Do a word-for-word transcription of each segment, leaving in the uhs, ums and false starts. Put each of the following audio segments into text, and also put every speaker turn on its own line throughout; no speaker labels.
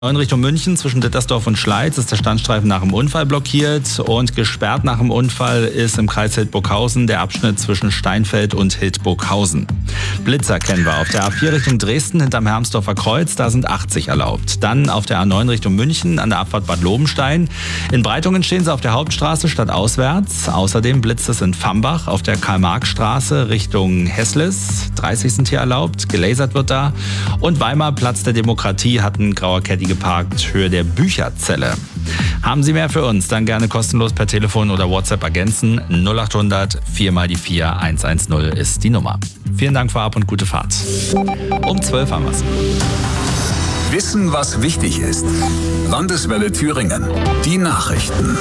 In Richtung München zwischen Dittersdorf und Schleiz ist der Standstreifen nach dem Unfall blockiert und gesperrt nach dem Unfall ist im Kreis Hildburghausen der Abschnitt zwischen Steinfeld und Hildburghausen. Blitzer kennen wir auf der A vier Richtung Dresden hinterm Hermsdorfer Kreuz, da sind achtzig erlaubt. Dann auf der A neun Richtung München an der Abfahrt Bad Lobenstein. In Breitungen stehen sie auf der Hauptstraße stadtauswärts. Außerdem blitzt es in Fambach auf der Karl-Marx-Straße Richtung Hesslis. dreißig sind hier erlaubt, gelasert wird da. Und Weimar, Platz der Demokratie, hat ein grauer Caddy geparkt, Höhe der Bücherzelle. Haben Sie mehr für uns? Dann gerne kostenlos per Telefon oder WhatsApp ergänzen. null acht hundert vier mal die vier eins eins null ist die Nummer. Vielen Dank vorab und gute Fahrt. Um zwölf haben wir es.
Wissen, was wichtig ist. Landeswelle Thüringen. Die Nachrichten.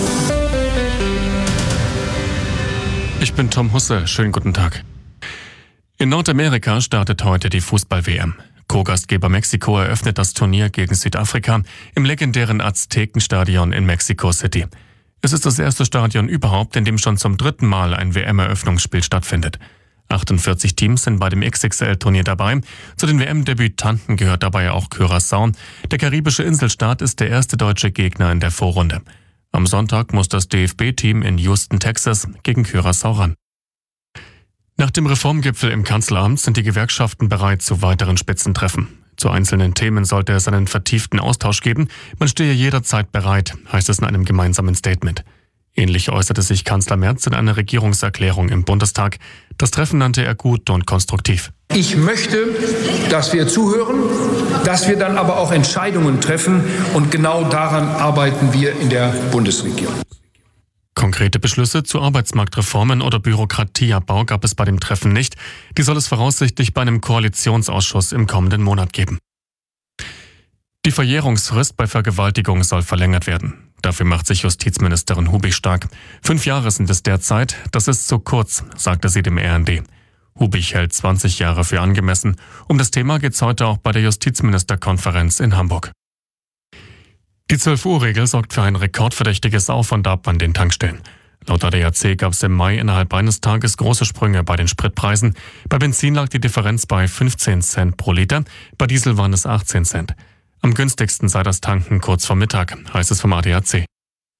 Ich bin Tom Husse. Schönen guten Tag. In Nordamerika startet heute die Fußball-W M. Co-Gastgeber Mexiko eröffnet das Turnier gegen Südafrika im legendären Aztekenstadion in Mexico City. Es ist das erste Stadion überhaupt, in dem schon zum dritten Mal ein W M-Eröffnungsspiel stattfindet. achtundvierzig Teams sind bei dem X X L-Turnier dabei. Zu den W M-Debütanten gehört dabei auch Curaçao. Der karibische Inselstaat ist der erste deutsche Gegner in der Vorrunde. Am Sonntag muss das D F B-Team in Houston, Texas, gegen Curaçao ran. Nach dem Reformgipfel im Kanzleramt sind die Gewerkschaften bereit zu weiteren Spitzentreffen. Zu einzelnen Themen sollte es einen vertieften Austausch geben. Man stehe jederzeit bereit, heißt es in einem gemeinsamen Statement. Ähnlich äußerte sich Kanzler Merz in einer Regierungserklärung im Bundestag. Das Treffen nannte er gut und konstruktiv.
Ich möchte, dass wir zuhören, dass wir dann aber auch Entscheidungen treffen. Und genau daran arbeiten wir in der Bundesregierung.
Konkrete Beschlüsse zu Arbeitsmarktreformen oder Bürokratieabbau gab es bei dem Treffen nicht. Die soll es voraussichtlich bei einem Koalitionsausschuss im kommenden Monat geben. Die Verjährungsfrist bei Vergewaltigung soll verlängert werden. Dafür macht sich Justizministerin Hubig stark. Fünf Jahre sind es derzeit. Das ist zu kurz, sagte sie dem R N D. Hubig hält zwanzig Jahre für angemessen. Um das Thema geht es heute auch bei der Justizministerkonferenz in Hamburg. Die zwölf-Uhr-Regel sorgt für ein rekordverdächtiges Auf und Ab an den Tankstellen. Laut A D A C gab es im Mai innerhalb eines Tages große Sprünge bei den Spritpreisen. Bei Benzin lag die Differenz bei fünfzehn Cent pro Liter, bei Diesel waren es achtzehn Cent. Am günstigsten sei das Tanken kurz vor Mittag, heißt es vom A D A C.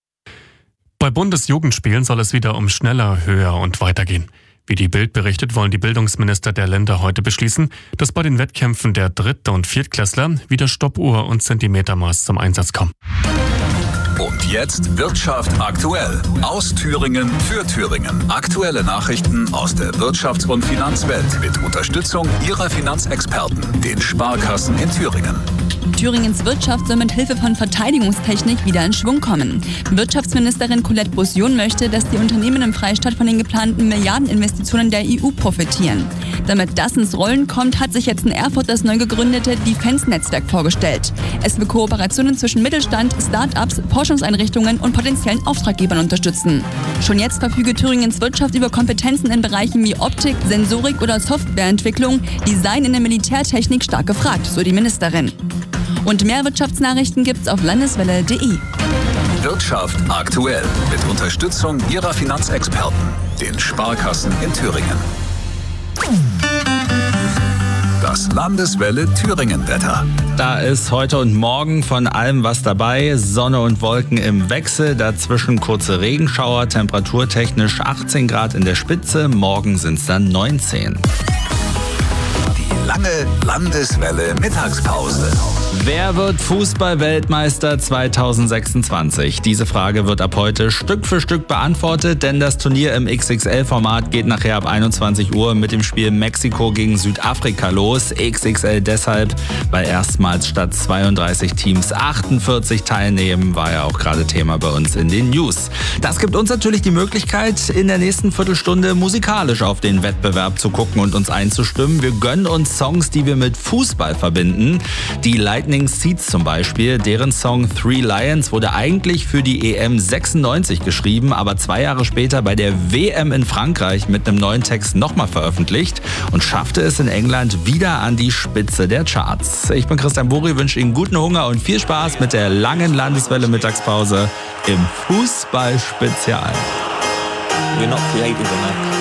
Bei Bundesjugendspielen soll es wieder um schneller, höher und weiter gehen. Wie die Bild berichtet, wollen die Bildungsminister der Länder heute beschließen, dass bei den Wettkämpfen der Dritt- und Viertklässler wieder Stoppuhr und Zentimetermaß zum Einsatz kommen.
Und jetzt Wirtschaft aktuell. Aus Thüringen für Thüringen. Aktuelle Nachrichten aus der Wirtschafts- und Finanzwelt mit Unterstützung Ihrer Finanzexperten, den Sparkassen in Thüringen.
Thüringens Wirtschaft soll mit Hilfe von Verteidigungstechnik wieder in Schwung kommen. Wirtschaftsministerin Colette Bossion möchte, dass die Unternehmen im Freistaat von den geplanten Milliardeninvestitionen der E U profitieren. Damit das ins Rollen kommt, hat sich jetzt in Erfurt das neu gegründete Defense-Netzwerk vorgestellt. Es will Kooperationen zwischen Mittelstand, Start-ups, Forschungseinrichtungen und potenziellen Auftraggebern unterstützen. Schon jetzt verfüge Thüringens Wirtschaft über Kompetenzen in Bereichen wie Optik, Sensorik oder Softwareentwicklung, Design in der Militärtechnik stark gefragt, so die Ministerin. Und mehr Wirtschaftsnachrichten gibt's auf landeswelle punkt de.
Wirtschaft aktuell mit Unterstützung Ihrer Finanzexperten, den Sparkassen in Thüringen. Das Landeswelle Thüringen-Wetter.
Da ist heute und morgen von allem was dabei. Sonne und Wolken im Wechsel, dazwischen kurze Regenschauer, temperaturtechnisch achtzehn Grad in der Spitze, morgen sind es dann neunzehn.
Die lange Landeswelle Mittagspause.
Wer wird Fußball-Weltmeister zwanzig sechsundzwanzig? Diese Frage wird ab heute Stück für Stück beantwortet, denn das Turnier im X X L-Format geht nachher ab einundzwanzig Uhr mit dem Spiel Mexiko gegen Südafrika los. X X L deshalb, weil erstmals statt zweiunddreißig Teams achtundvierzig teilnehmen, war ja auch gerade Thema bei uns in den News. Das gibt uns natürlich die Möglichkeit, in der nächsten Viertelstunde musikalisch auf den Wettbewerb zu gucken und uns einzustimmen. Wir gönnen uns Songs, die wir mit Fußball verbinden. Die Lightning Seeds zum Beispiel, deren Song Three Lions wurde eigentlich für die E M sechsundneunzig geschrieben, aber zwei Jahre später bei der W M in Frankreich mit einem neuen Text nochmal veröffentlicht und schaffte es in England wieder an die Spitze der Charts. Ich bin Christian Buri, wünsche Ihnen guten Hunger und viel Spaß mit der langen Landeswelle Mittagspause im Fußball-Spezial.
We're not creative enough.